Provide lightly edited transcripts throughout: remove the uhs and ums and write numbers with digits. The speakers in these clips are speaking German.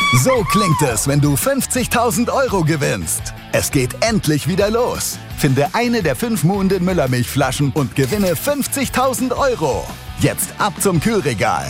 So klingt es, wenn du 50.000 Euro gewinnst. Es geht endlich wieder los. Finde eine der 5 Muhnden Müllermilchflaschen und gewinne 50.000 Euro. Jetzt ab zum Kühlregal.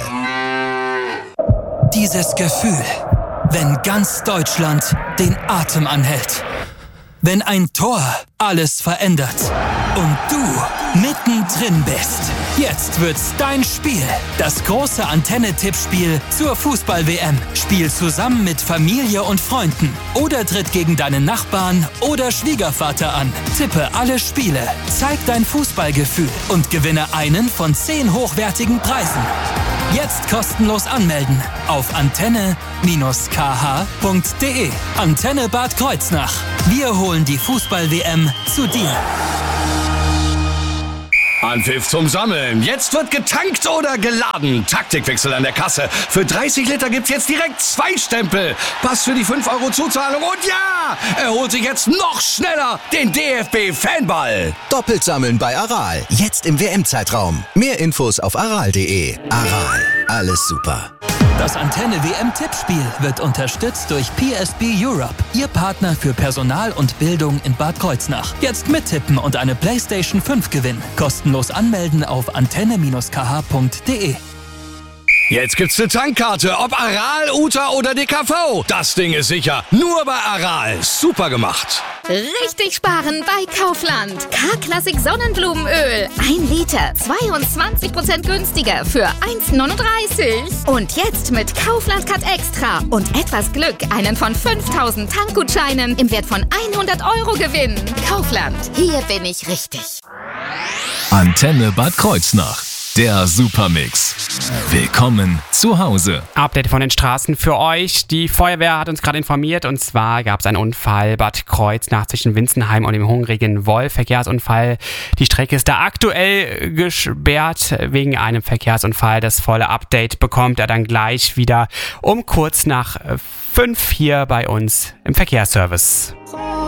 Dieses Gefühl, wenn ganz Deutschland den Atem anhält. Wenn ein Tor alles verändert und du mittendrin bist. Jetzt wird's dein Spiel. Das große Antenne-Tippspiel zur Fußball-WM. Spiel zusammen mit Familie und Freunden oder tritt gegen deinen Nachbarn oder Schwiegervater an. Tippe alle Spiele, zeig dein Fußballgefühl und gewinne einen von 10 hochwertigen Preisen. Jetzt kostenlos anmelden auf antenne-kh.de. Antenne Bad Kreuznach. Wir holen die Fußball-WM zu dir. Anpfiff zum Sammeln. Jetzt wird getankt oder geladen. Taktikwechsel an der Kasse. Für 30 Liter gibt's jetzt direkt 2 Stempel. Pass für die 5 Euro Zuzahlung. Und ja, er holt sich jetzt noch schneller den DFB-Fanball. Doppelt sammeln bei Aral. Jetzt im WM-Zeitraum. Mehr Infos auf aral.de. Aral. Alles super. Das Antenne-WM-Tippspiel wird unterstützt durch PSB Europe, Ihr Partner für Personal und Bildung in Bad Kreuznach. Jetzt mittippen und eine PlayStation 5 gewinnen. Kostenlos anmelden auf antenne-kh.de. Jetzt gibt's eine Tankkarte, ob Aral, Uta oder DKV. Das Ding ist sicher. Nur bei Aral. Super gemacht. Richtig sparen bei Kaufland. K-Klassik Sonnenblumenöl. 1 Liter, 22% günstiger für 1,39. Und jetzt mit Kaufland Cut Extra und etwas Glück einen von 5.000 Tankgutscheinen im Wert von 100 Euro gewinnen. Kaufland, hier bin ich richtig. Antenne Bad Kreuznach. Der Supermix. Willkommen zu Hause. Update von den Straßen für euch. Die Feuerwehr hat uns gerade informiert und zwar gab es einen Unfall Bad Kreuznach zwischen Winzenheim und dem Hungrigen Wolf. Verkehrsunfall. Die Strecke ist da aktuell gesperrt wegen einem Verkehrsunfall. Das volle Update bekommt er dann gleich wieder um kurz nach 5 hier bei uns im Verkehrsservice.